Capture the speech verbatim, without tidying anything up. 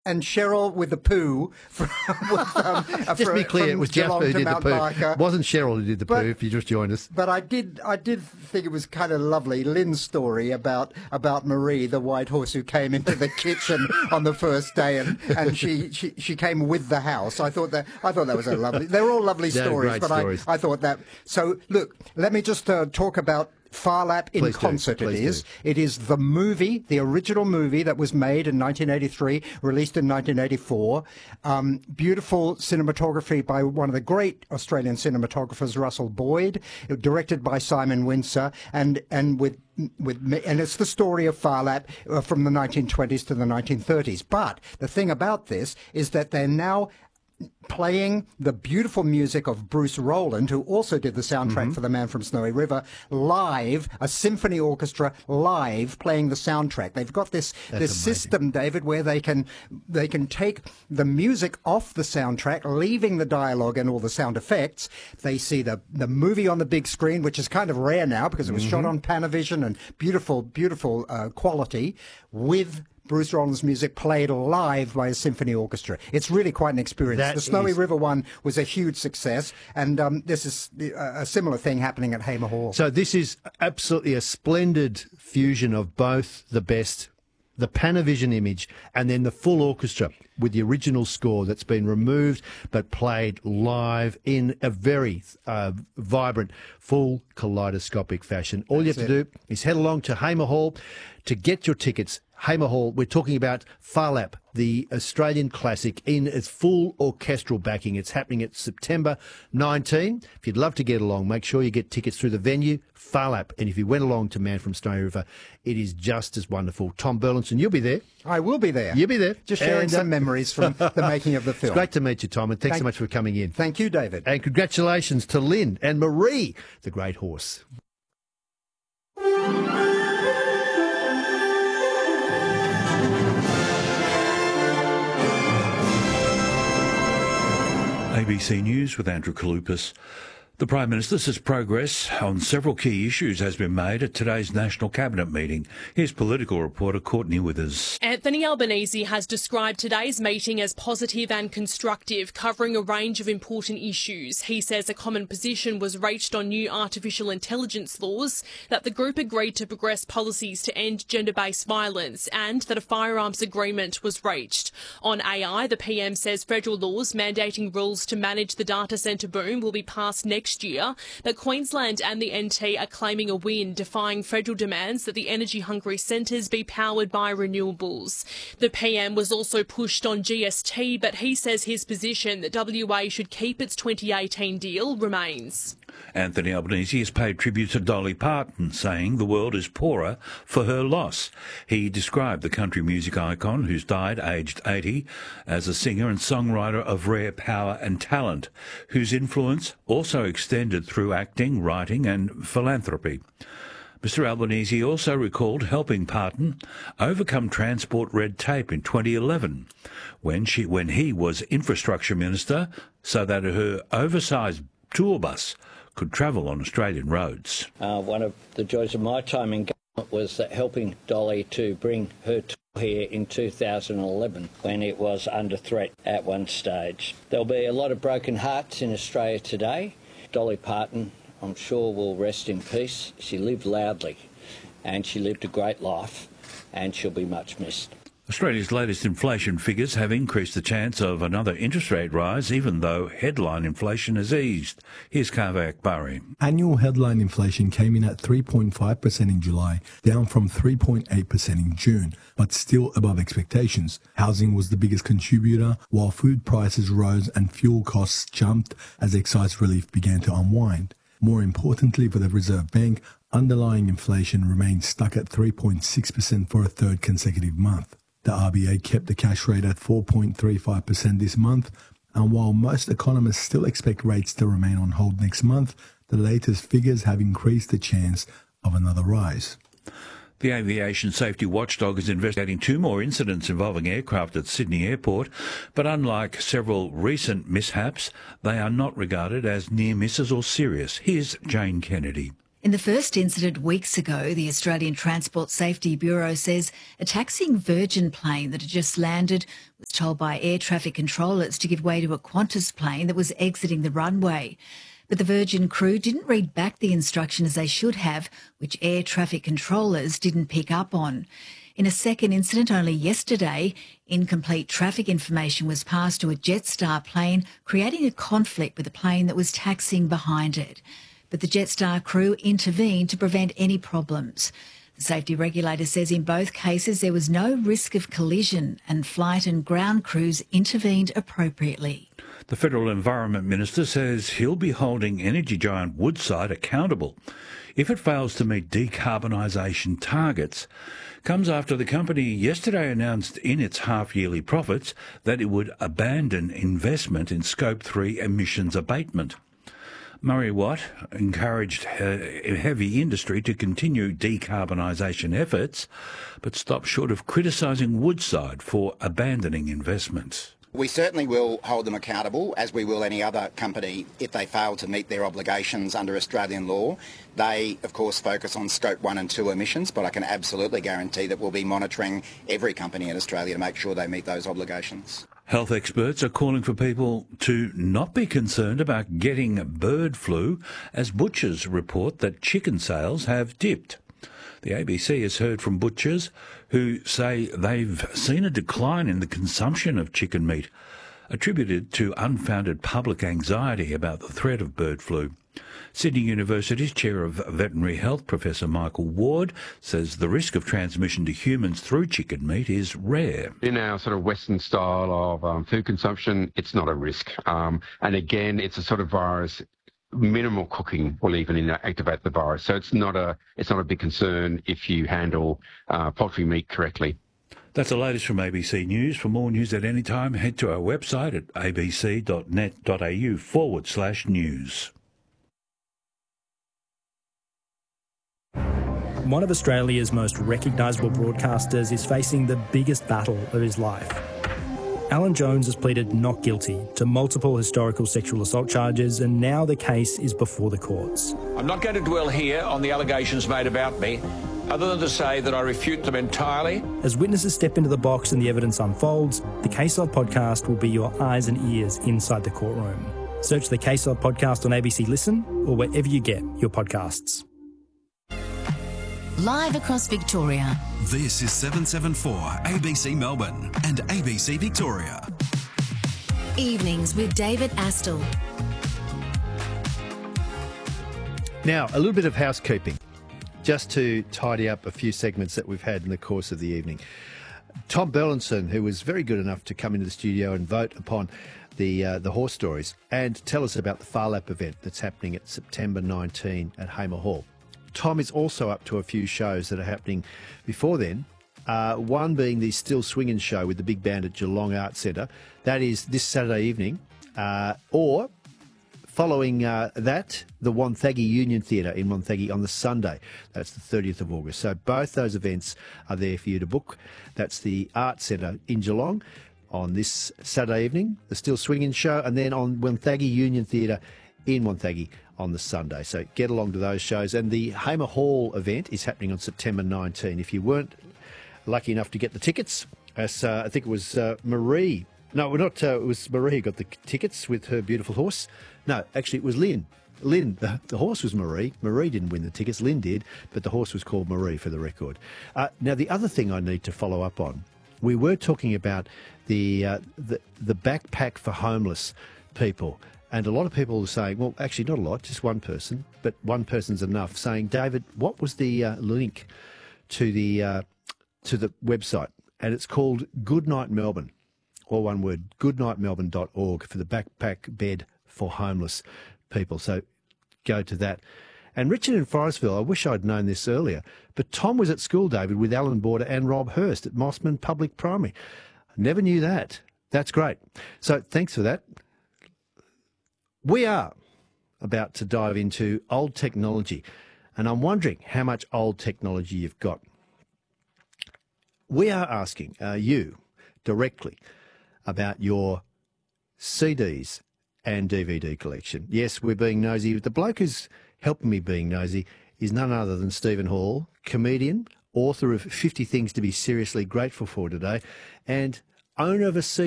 and Cheryl with the poo. From, with, um, just to be clear, it was Jasper who did the poo. It wasn't Cheryl who did the but, poo, if you just joined us. But I did I did think it was kind of lovely, Lynn's story about, about Marie, the white horse who came into the kitchen on the first day, and, and she, she, she came with the house. I thought that I thought that was a lovely... They're all lovely They're stories, but stories. I, I thought that... So, look, let me just uh, talk about Phar Lap in Please Concert. do. It Please is. do. It is the movie, the original movie that was made in nineteen eighty-three, released in nineteen eighty-four. Um, beautiful cinematography by one of the great Australian cinematographers, Russell Boyd, directed by Simon Windsor, and and with with and it's the story of Phar Lap uh, from the nineteen twenties to the nineteen thirties. But the thing about this is that they're now playing the beautiful music of Bruce Rowland, who also did the soundtrack mm-hmm. for The Man from Snowy River, live, a symphony orchestra live playing the soundtrack. They've got this That's this amazing. system, David, where they can they can take the music off the soundtrack, leaving the dialogue and all the sound effects. They see the the movie on the big screen, which is kind of rare now because it was mm-hmm. shot on Panavision and beautiful, beautiful uh, quality, with Bruce Rowland's music played live by a symphony orchestra. It's really quite an experience. That the Snowy is... River one was a huge success, and um, this is a similar thing happening at Hamer Hall. So this is absolutely a splendid fusion of both the best, the Panavision image, and then the full orchestra with the original score that's been removed but played live in a very uh, vibrant, full kaleidoscopic fashion. All That's you have to it. do is head along to Hamer Hall to get your tickets. Hamer Hall, we're talking about Phar Lap, the Australian classic, in its full orchestral backing. It's happening at September nineteenth. If you'd love to get along, make sure you get tickets through the venue, Phar Lap. And if you went along to Man from Snowy River, it is just as wonderful. Tom Burlinson, you'll be there. I will be there. You'll be there. Just sharing and, some uh, memories from the making of the film. It's great to meet you, Tom, and thanks Thank, so much for coming in. Thank you, David. And congratulations to Lynn and Marie, the great horse. A B C News with Andrew Kalupas. The Prime Minister says progress on several key issues has been made at today's National Cabinet meeting. Here's political reporter Courtney Withers. Anthony Albanese has described today's meeting as positive and constructive, covering a range of important issues. He says a common position was reached on new artificial intelligence laws, that the group agreed to progress policies to end gender-based violence, and that a firearms agreement was reached. On A I, the P M says federal laws mandating rules to manage the data centre boom will be passed next year, but Queensland and the N T are claiming a win, defying federal demands that the energy-hungry centres be powered by renewables. The P M was also pushed on G S T, but he says his position that W A should keep its twenty eighteen deal remains. Anthony Albanese has paid tribute to Dolly Parton, saying the world is poorer for her loss. He described the country music icon, who's died aged eighty, as a singer and songwriter of rare power and talent, whose influence also extended through acting, writing and philanthropy. Mister Albanese also recalled helping Parton overcome transport red tape in twenty eleven, when she when he was infrastructure minister, so that her oversized tour bus could travel on Australian roads. Uh, one of the joys of my time in government was that helping Dolly to bring her tour here in two thousand eleven, when it was under threat at one stage. There'll be a lot of broken hearts in Australia today. Dolly Parton, I'm sure, will rest in peace. She lived loudly and she lived a great life, and she'll be much missed. Australia's latest inflation figures have increased the chance of another interest rate rise, even though headline inflation has eased. Here's Kaveh Akbari. Annual headline inflation came in at three point five percent in July, down from three point eight percent in June, but still above expectations. Housing was the biggest contributor, while food prices rose and fuel costs jumped as excise relief began to unwind. More importantly for the Reserve Bank, underlying inflation remained stuck at three point six percent for a third consecutive month. The R B A kept the cash rate at four point three five percent this month, and while most economists still expect rates to remain on hold next month, the latest figures have increased the chance of another rise. The Aviation Safety Watchdog is investigating two more incidents involving aircraft at Sydney Airport, but unlike several recent mishaps, they are not regarded as near misses or serious. Here's Jane Kennedy. In the first incident weeks ago, the Australian Transport Safety Bureau says a taxiing Virgin plane that had just landed was told by air traffic controllers to give way to a Qantas plane that was exiting the runway. But the Virgin crew didn't read back the instruction as they should have, which air traffic controllers didn't pick up on. In a second incident only yesterday, incomplete traffic information was passed to a Jetstar plane, creating a conflict with the plane that was taxiing behind it. But the Jetstar crew intervened to prevent any problems. The safety regulator says in both cases there was no risk of collision and flight and ground crews intervened appropriately. The Federal Environment Minister says he'll be holding energy giant Woodside accountable if it fails to meet decarbonisation targets. Comes after the company yesterday announced in its half-yearly profits that it would abandon investment in Scope three emissions abatement. Murray Watt encouraged heavy industry to continue decarbonisation efforts, but stopped short of criticising Woodside for abandoning investments. We certainly will hold them accountable, as we will any other company, if they fail to meet their obligations under Australian law. They, of course, focus on Scope one and two emissions, but I can absolutely guarantee that we'll be monitoring every company in Australia to make sure they meet those obligations. Health experts are calling for people to not be concerned about getting bird flu, as butchers report that chicken sales have dipped. The A B C has heard from butchers who say they've seen a decline in the consumption of chicken meat, attributed to unfounded public anxiety about the threat of bird flu. Sydney University's Chair of Veterinary Health, Professor Michael Ward, says the risk of transmission to humans through chicken meat is rare. In our sort of Western style of um, food consumption, it's not a risk. Um, and again, it's a sort of virus. Minimal cooking will even activate the virus. So it's not a it's not a big concern if you handle uh, poultry meat correctly. That's the latest from A B C News. For more news at any time, head to our website at abc.net.au forward slash news. One of Australia's most recognisable broadcasters is facing the biggest battle of his life. Alan Jones has pleaded not guilty to multiple historical sexual assault charges, and now the case is before the courts. I'm not going to dwell here on the allegations made about me, other than to say that I refute them entirely. As witnesses step into the box and the evidence unfolds, the Case Of podcast will be your eyes and ears inside the courtroom. Search the Case Of podcast on A B C Listen or wherever you get your podcasts. Live across Victoria. This is seven seventy-four A B C Melbourne and A B C Victoria. Evenings with David Astle. Now, a little bit of housekeeping, just to tidy up a few segments that we've had in the course of the evening. Tom Burlinson, who was very good enough to come into the studio and vote upon the uh, the horse stories and tell us about the Phar Lap event that's happening at September nineteenth at Hamer Hall. Tom is also up to a few shows that are happening before then, uh, one being the Still Swingin' show with the big band at Geelong Arts Centre. That is this Saturday evening, uh, or following uh, that, the Wonthaggi Union Theatre in Wonthaggi on the Sunday. That's the thirtieth of August. So both those events are there for you to book. That's the Arts Centre in Geelong on this Saturday evening, the Still Swingin' show, and then on Wonthaggi Union Theatre in Wonthaggi on the Sunday. So get along to those shows. And the Hamer Hall event is happening on September nineteenth. If you weren't lucky enough to get the tickets, as uh, I think it was uh, Marie. No, we're not. Uh, it was Marie who got the tickets with her beautiful horse. No, actually it was Lynn. Lynn, the, the horse was Marie. Marie didn't win the tickets. Lynn did, but the horse was called Marie for the record. Uh, now, the other thing I need to follow up on, we were talking about the uh, the, the backpack for homeless people. And a lot of people are saying, well, actually not a lot, just one person, but one person's enough, saying, David, what was the uh, link to the uh, to the website? And it's called Goodnight Melbourne, all one word, goodnight melbourne dot org for the backpack bed for homeless people. So go to that. And Richard in Forestville, I wish I'd known this earlier, but Tom was at school, David, with Alan Border and Rob Hurst at Mossman Public Primary. Never knew that. That's great. So thanks for that. We are about to dive into old technology, and I'm wondering how much old technology you've got. We are asking uh, you directly about your C Ds and D V D collection. Yes, we're being nosy. The bloke who's helping me being nosy is none other than Stephen Hall, comedian, author of fifty Things to be Seriously Grateful for Today, and owner of a